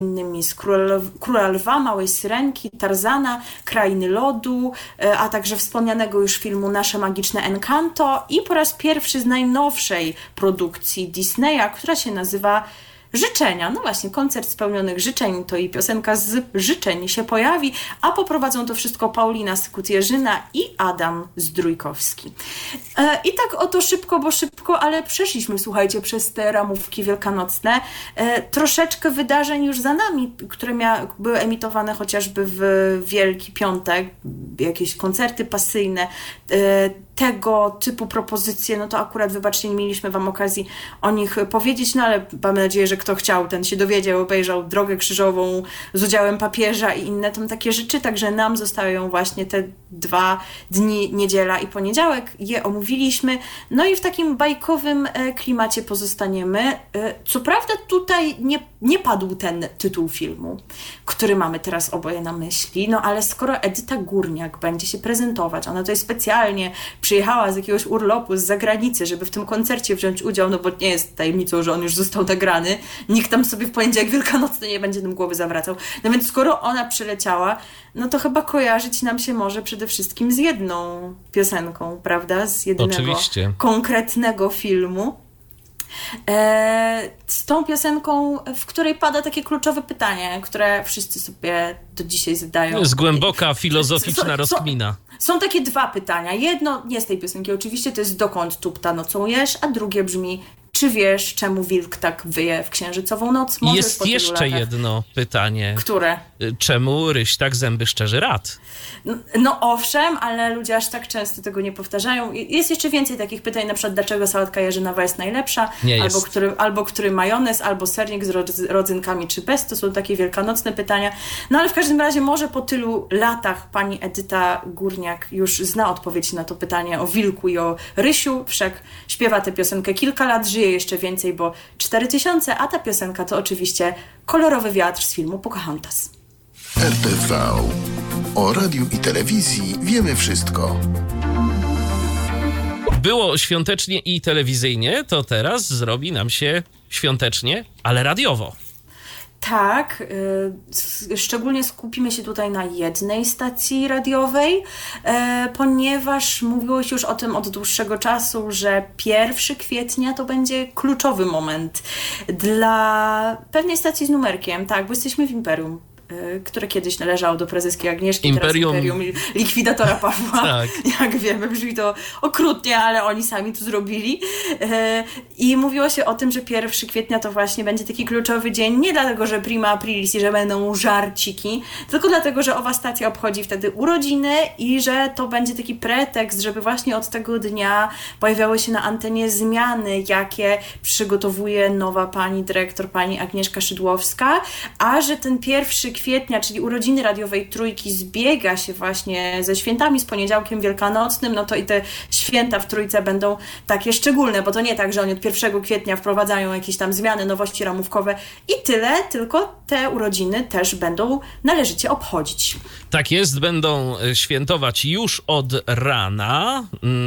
innymi z Króla Lwa, Małej Syrenki, Tarzana, Krainy Lodu, a także wspomnianego już filmu Nasze Magiczne Encanto i po raz pierwszy z najnowszej produkcji Disneya, która się nazywa Życzenia. No właśnie, koncert spełnionych życzeń, to i piosenka z życzeń się pojawi, a poprowadzą to wszystko Paulina Sykut-Jerzyna i Adam Zdrójkowski. I tak oto szybko, bo szybko, ale przeszliśmy, słuchajcie, przez te ramówki wielkanocne. Troszeczkę wydarzeń już za nami, które były emitowane chociażby w Wielki Piątek, jakieś koncerty pasyjne, tego typu propozycje, no to akurat, wybaczcie, nie mieliśmy wam okazji o nich powiedzieć, no ale mam nadzieję, że kto chciał, ten się dowiedział, obejrzał Drogę Krzyżową z udziałem papieża i inne tam takie rzeczy, także nam zostają właśnie te 2 dni, niedziela i poniedziałek, je omówiliśmy, no i w takim bajkowym klimacie pozostaniemy. Co prawda tutaj nie padł ten tytuł filmu, który mamy teraz oboje na myśli, no ale skoro Edyta Górniak będzie się prezentować, ona tutaj specjalnie przyjechała z jakiegoś urlopu z zagranicy, żeby w tym koncercie wziąć udział, no bo nie jest tajemnicą, że on już został nagrany, nikt tam sobie w poniedziałek wielkanocny nie będzie tym głowy zawracał. No więc skoro ona przyleciała, no to chyba kojarzyć nam się może przede wszystkim z jedną piosenką, prawda? Z jedynego konkretnego filmu. Z tą piosenką, w której pada takie kluczowe pytanie, które wszyscy sobie do dzisiaj zadają. Jest głęboka, filozoficzna rozkmina. Są takie 2 pytania. Jedno, nie z tej piosenki oczywiście, to jest dokąd tupta nocą jesz, a drugie brzmi, czy wiesz, czemu wilk tak wyje w księżycową noc? Może jest jeszcze jedno pytanie. Które? Czemu ryś tak zęby szczerzy rad? No owszem, ale ludzie aż tak często tego nie powtarzają. Jest jeszcze więcej takich pytań, na przykład dlaczego sałatka jarzynowa jest najlepsza, albo który majonez, albo sernik z rodzynkami, czy bez. To są takie wielkanocne pytania. No ale w każdym razie może po tylu latach pani Edyta Górniak już zna odpowiedź na to pytanie o wilku i o rysiu. Wszak śpiewa tę piosenkę kilka lat, żyje jeszcze więcej, bo 4000, a ta piosenka to oczywiście Kolorowy wiatr z filmu Pocahontas. RTV. O radiu i telewizji wiemy wszystko. Było świątecznie i telewizyjnie, to teraz zrobi nam się świątecznie, ale radiowo. Tak, szczególnie skupimy się tutaj na jednej stacji radiowej, ponieważ mówiło się już o tym od dłuższego czasu, że 1 kwietnia to będzie kluczowy moment dla pewnej stacji z numerkiem, tak, bo jesteśmy w Imperium, które kiedyś należało do prezeskiej Agnieszki, teraz Imperium likwidatora Pawła. Tak. Jak wiemy, brzmi to okrutnie, ale oni sami to zrobili. I mówiło się o tym, że 1 kwietnia to właśnie będzie taki kluczowy dzień, nie dlatego, że prima aprilis i że będą żarciki, tylko dlatego, że owa stacja obchodzi wtedy urodziny i że to będzie taki pretekst, żeby właśnie od tego dnia pojawiały się na antenie zmiany, jakie przygotowuje nowa pani dyrektor, pani Agnieszka Szydłowska, a że ten 1 kwietnia, czyli urodziny radiowej Trójki, zbiega się właśnie ze świętami, z poniedziałkiem wielkanocnym, no to i te święta w Trójce będą takie szczególne, bo to nie tak, że oni od 1 kwietnia wprowadzają jakieś tam zmiany, nowości ramówkowe i tyle, tylko te urodziny też będą należycie obchodzić. Tak jest, będą świętować już od rana.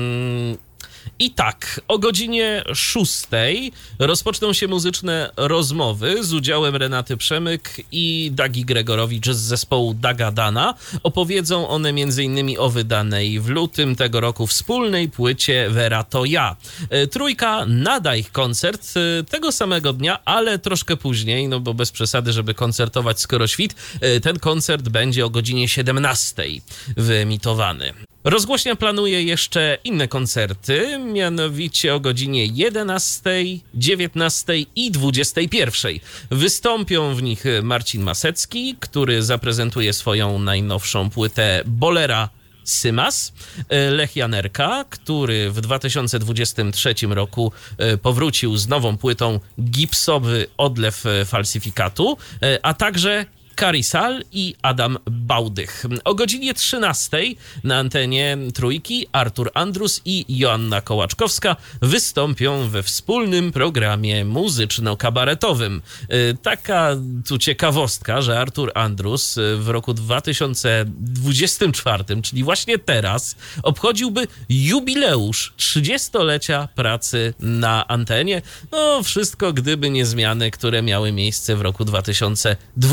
I tak, o godzinie 6 rozpoczną się muzyczne rozmowy z udziałem Renaty Przemyk i Dagi Gregorowicz z zespołu Daga Dana. Opowiedzą one m.in. o wydanej w lutym tego roku wspólnej płycie Wera to ja. Trójka nada ich koncert tego samego dnia, ale troszkę później, no bo bez przesady, żeby koncertować skoro świt, ten koncert będzie o godzinie 17 wyemitowany. Rozgłośnia planuje jeszcze inne koncerty, mianowicie o godzinie 11, 19 i 21. Wystąpią w nich Marcin Masecki, który zaprezentuje swoją najnowszą płytę Bolera Symas, Lech Janerka, który w 2023 roku powrócił z nową płytą Gipsowy odlew falsyfikatu, a także Karisal i Adam Bałdych. O godzinie 13 na antenie Trójki Artur Andrus i Joanna Kołaczkowska wystąpią we wspólnym programie muzyczno-kabaretowym. Taka tu ciekawostka, że Artur Andrus w roku 2024, czyli właśnie teraz, obchodziłby jubileusz 30-lecia pracy na antenie. No wszystko gdyby nie zmiany, które miały miejsce w roku 2020.